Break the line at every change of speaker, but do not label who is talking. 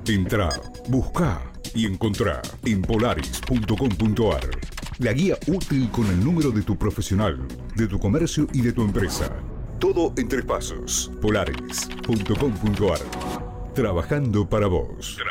Entrá, buscá y encontrá en Polaris.com.ar la guía útil con el número de tu profesional, de tu comercio y de tu empresa. Todo en 3 pasos. Polaris.com.ar. Trabajando para vos.